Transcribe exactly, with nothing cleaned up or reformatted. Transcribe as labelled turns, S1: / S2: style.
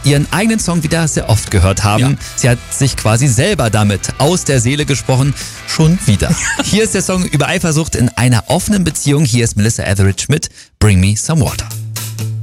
S1: ihren eigenen Song wieder sehr oft gehört haben. Ja. Sie hat sich quasi selber damit aus der Seele gesprochen. Schon wieder. Hier ist der Song über Eifersucht in einer offenen Beziehung. Hier ist Melissa Etheridge mit Bring Me Some Water.